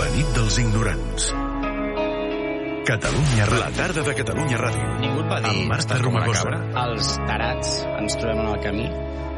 La nit dels ignorants. Catalunya Ràdio. La tarda de Catalunya Ràdio. Ningú et va dir amb Marta Romagosa. Els tarats ens trobem en el camí.